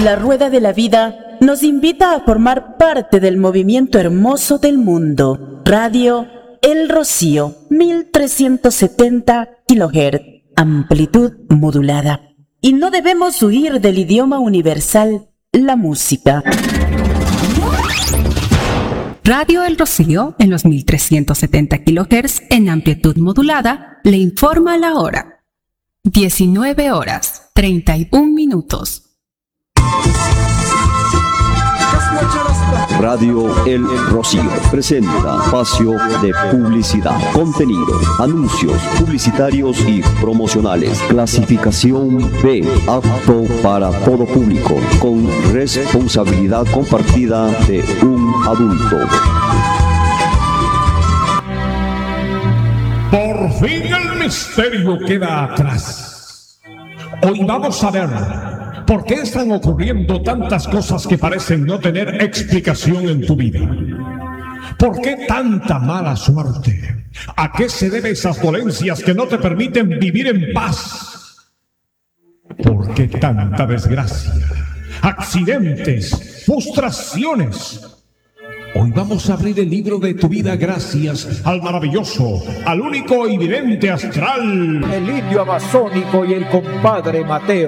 La rueda de la vida nos invita a formar parte del movimiento hermoso del mundo. Radio El Rocío, 1370 kHz, amplitud modulada. Y no debemos huir del idioma universal, la música. Radio El Rocío, en los 1370 kHz en amplitud modulada, le informa la hora. 19:31. Radio El Rocío presenta espacio de publicidad, contenido, anuncios publicitarios y promocionales. Clasificación B, apto para todo público, con responsabilidad compartida de un adulto. Por fin el misterio queda atrás. Hoy vamos a ver por qué están ocurriendo tantas cosas que parecen no tener explicación en tu vida. ¿Por qué tanta mala suerte? ¿A qué se deben esas dolencias que no te permiten vivir en paz? ¿Por qué tanta desgracia? Accidentes, frustraciones. Hoy vamos a abrir el libro de tu vida gracias al maravilloso, al único y vidente astral, el indio amazónico y el compadre Mateo.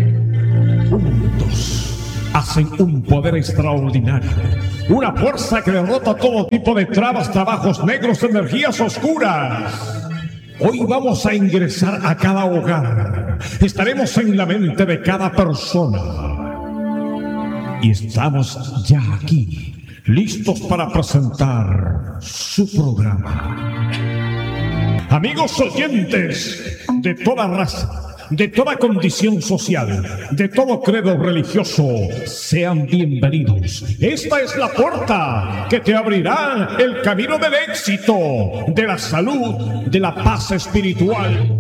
Juntos hacen un poder extraordinario, una fuerza que derrota todo tipo de trabas, trabajos negros, energías oscuras. Hoy vamos a ingresar a cada hogar, estaremos en la mente de cada persona y estamos ya aquí, listos para presentar su programa. Amigos oyentes de toda raza, de toda condición social, de todo credo religioso, sean bienvenidos. Esta es la puerta que te abrirá el camino del éxito, de la salud, de la paz espiritual.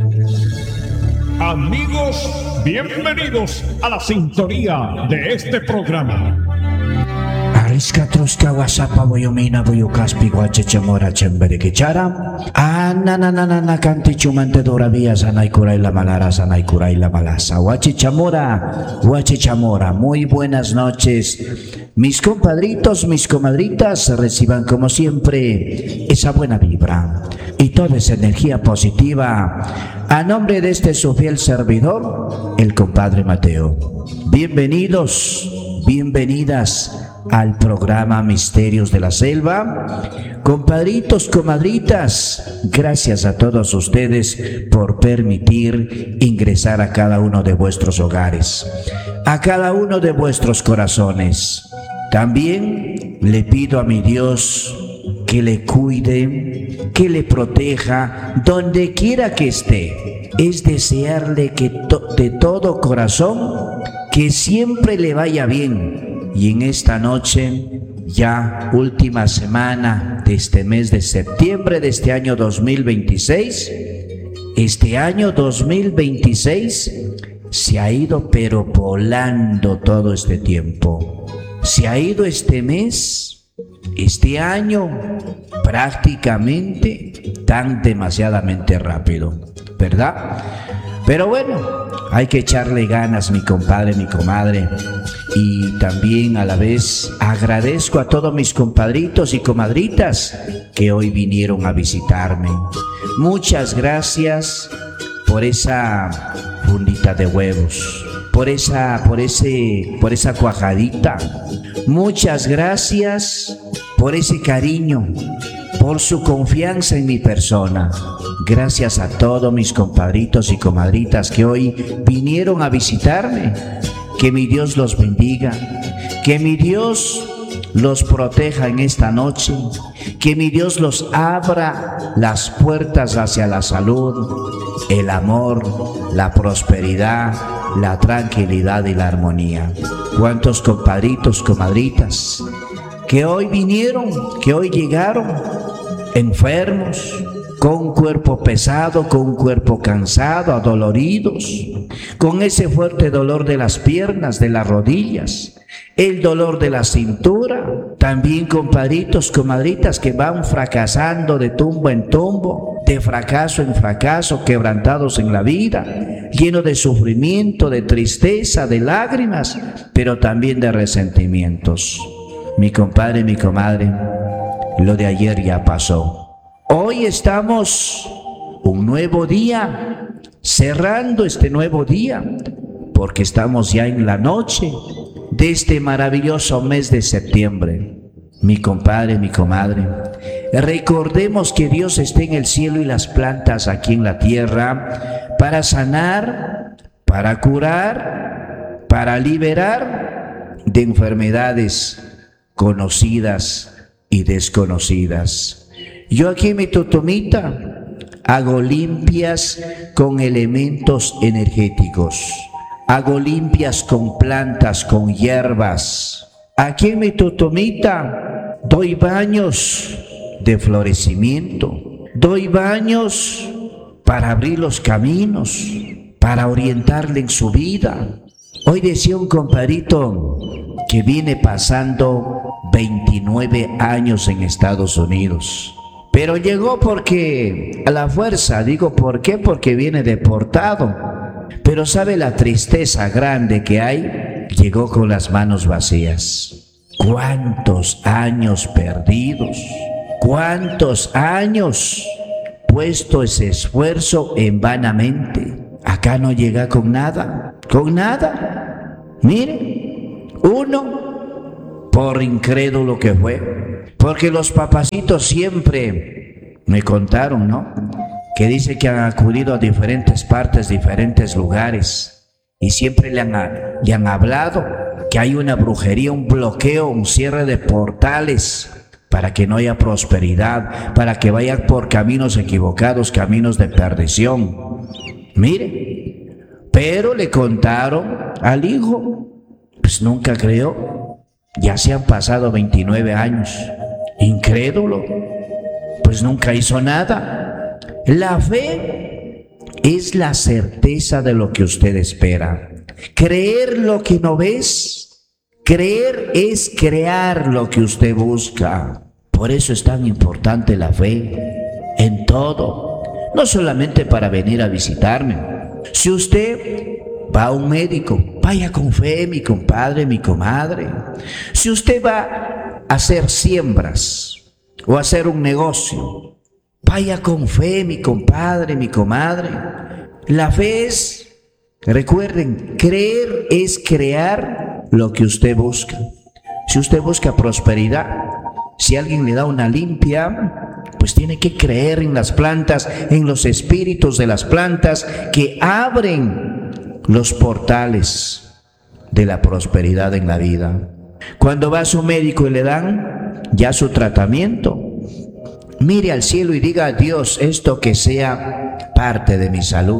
Amigos, bienvenidos a la sintonía de este programa. Ariska truska wasapa boyomina boyokaspi guachechamora chemberikichara. Anananana kanti chumante doravía sanaykuray la malara sanaykuray la malasa. Guachechamora. Muy buenas noches. Mis compadritos, mis comadritas, reciban como siempre esa buena vibra y toda esa energía positiva a nombre de este su fiel servidor, el compadre Mateo. Bienvenidos, bienvenidas al programa Misterios de la Selva. Compadritos, comadritas, gracias a todos ustedes por permitir ingresar a cada uno de vuestros hogares, a cada uno de vuestros corazones. También le pido a mi Dios que le cuide, que le proteja donde quiera que esté. Es desearle que de todo corazón que siempre le vaya bien. Y en esta noche, ya última semana de este mes de septiembre de este año 2026, este año 2026 se ha ido pero volando todo este tiempo. Se ha ido este mes, este año, prácticamente tan demasiadamente rápido, ¿verdad? Pero bueno, hay que echarle ganas, mi compadre, mi comadre. Y también a la vez agradezco a todos mis compadritos y comadritas que hoy vinieron a visitarme. Muchas gracias por esa fundita de huevos, por esa cuajadita. Muchas gracias por ese cariño, por su confianza en mi persona. Gracias a todos mis compadritos y comadritas que hoy vinieron a visitarme. Que mi Dios los bendiga, que mi Dios los proteja en esta noche, que mi Dios los abra las puertas hacia la salud, el amor, la prosperidad, la tranquilidad y la armonía. ¿Cuántos compadritos, comadritas que hoy vinieron, que hoy llegaron enfermos, con un cuerpo pesado, con un cuerpo cansado, adoloridos, con ese fuerte dolor de las piernas, de las rodillas, el dolor de la cintura? También compadritos, comadritas que van fracasando de tumbo en tumbo, de fracaso en fracaso, quebrantados en la vida, lleno de sufrimiento, de tristeza, de lágrimas, pero también de resentimientos. Mi compadre, mi comadre, lo de ayer ya pasó. Hoy estamos un nuevo día, cerrando este nuevo día, porque estamos ya en la noche de este maravilloso mes de septiembre. Mi compadre, mi comadre, recordemos que Dios está en el cielo y las plantas aquí en la tierra para sanar, para curar, para liberar de enfermedades conocidas y desconocidas. Yo aquí en mi totomita hago limpias con elementos energéticos, hago limpias con plantas, con hierbas. Aquí en mi totomita doy baños de florecimiento, doy baños para abrir los caminos, para orientarle en su vida. Hoy decía un compadrito que viene pasando 29 años en Estados Unidos, pero llegó porque a la fuerza. Digo, ¿por qué? Porque viene deportado. Pero ¿sabe la tristeza grande que hay? Llegó con las manos vacías. ¿Cuántos años perdidos? ¿Cuántos años puesto ese esfuerzo en vanamente? Acá no llega con nada, con nada. Mire, uno por incrédulo que fue, porque los papacitos siempre me contaron, ¿no?, que dice que han acudido a diferentes partes, diferentes lugares, y siempre le han hablado que hay una brujería, un bloqueo, un cierre de portales para que no haya prosperidad, para que vayan por caminos equivocados, caminos de perdición. Mire, pero le contaron al hijo, pues nunca creyó. Ya se han pasado 29 años, incrédulo, pues nunca hizo nada. La fe es la certeza de lo que usted espera. Creer lo que no ves. Creer es crear lo que usted busca. Por eso es tan importante la fe en todo. No solamente para venir a visitarme. Si usted va a un médico, vaya con fe, mi compadre, mi comadre. Si usted va a hacer siembras o a hacer un negocio, vaya con fe, mi compadre, mi comadre. La fe es, recuerden, creer es crear lo que usted busca. Si usted busca prosperidad, si alguien le da una limpia, pues tiene que creer en las plantas, en los espíritus de las plantas que abren los portales de la prosperidad en la vida. Cuando va a su médico y le dan ya su tratamiento, mire al cielo y diga a Dios, esto que sea parte de mi salud.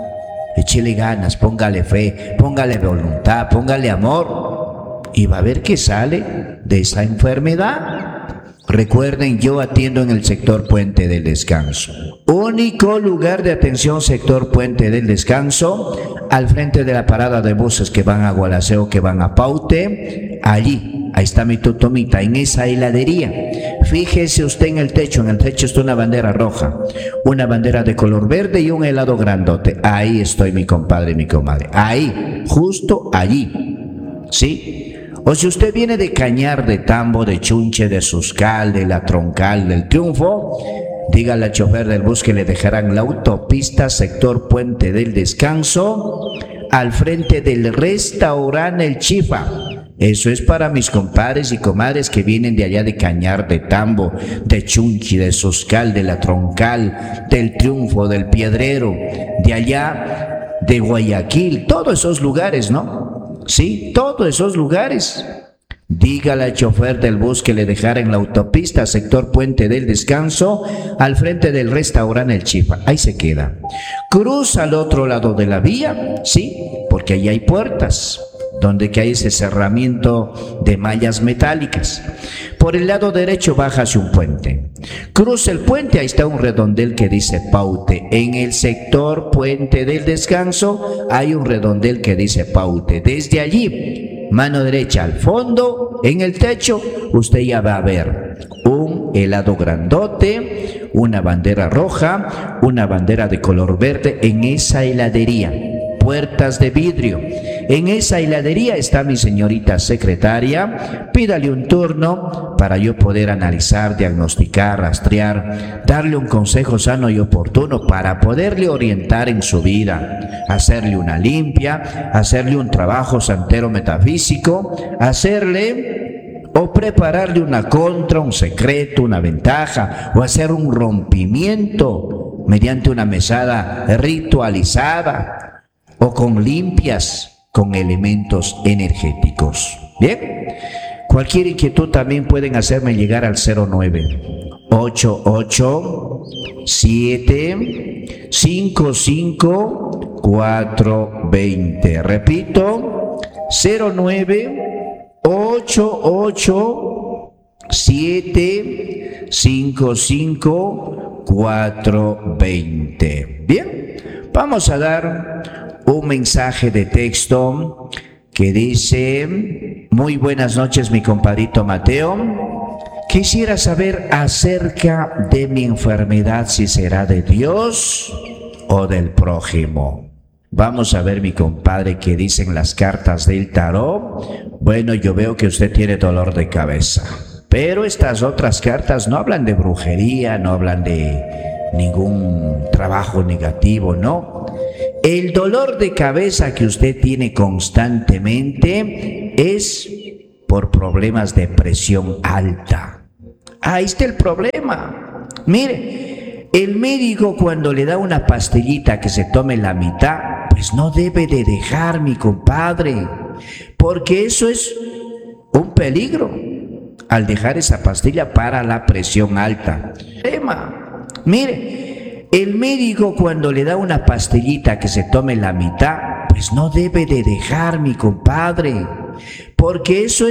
Échele ganas, póngale fe, póngale voluntad, póngale amor y va a ver que sale de esa enfermedad. Recuerden, yo atiendo en el sector Puente del Descanso. Único lugar de atención, sector Puente del Descanso, al frente de la parada de buses que van a Gualaceo, que van a Paute. Allí, ahí está mi totomita, en esa heladería. Fíjese usted en el techo está una bandera roja, una bandera de color verde y un helado grandote. Ahí estoy, mi compadre y mi comadre. Ahí, justo allí. ¿Sí? O si usted viene de Cañar, de Tambo, de Chunche, de Suscal, de La Troncal, del Triunfo, dígale al chofer del bus que le dejarán la autopista sector Puente del Descanso al frente del restaurante El Chifa. Eso es para mis compadres y comadres que vienen de allá de Cañar, de Tambo, de Chunchi, de Suscal, de La Troncal, del Triunfo, del Piedrero, de allá de Guayaquil, todos esos lugares, ¿no? Sí, todos esos lugares. Dígale al chofer del bus que le dejara en la autopista sector Puente del Descanso al frente del restaurante El Chifa. Ahí se queda. Cruza al otro lado de la vía, sí, porque ahí hay puertas donde que hay ese cerramiento de mallas metálicas. Por el lado derecho baja hacia un puente. Cruza el puente, ahí está un redondel que dice Paute. En el sector Puente del Descanso hay un redondel que dice Paute. Desde allí, mano derecha al fondo, en el techo, usted ya va a ver un helado grandote, una bandera roja, una bandera de color verde en esa heladería. Puertas de vidrio. En esa heladería está mi señorita secretaria. Pídale un turno para yo poder analizar, diagnosticar, rastrear, darle un consejo sano y oportuno para poderle orientar en su vida, hacerle una limpia, hacerle un trabajo santero metafísico, hacerle o prepararle una contra, un secreto, una ventaja, o hacer un rompimiento mediante una mesada ritualizada o con limpias con elementos energéticos. Bien, cualquier inquietud también pueden hacerme llegar al 09-88-7-55-420. Repito, 09-88-7-55-420. Bien, vamos a dar un mensaje de texto que dice: muy buenas noches, mi compadrito Mateo. Quisiera saber acerca de mi enfermedad, si será de Dios o del prójimo. Vamos a ver, mi compadre, qué dicen las cartas del tarot. Bueno, yo veo que usted tiene dolor de cabeza, pero estas otras cartas no hablan de brujería, no hablan de ningún trabajo negativo, no. El dolor de cabeza que usted tiene constantemente es por problemas de presión alta. Ahí está el problema. Mire, el médico cuando le da una pastillita que se tome la mitad, pues no debe de dejar, mi compadre, porque eso es un peligro al dejar esa pastilla para la presión alta. Mire, el médico cuando le da una pastillita que se tome la mitad, pues no debe de dejar, mi compadre, porque eso es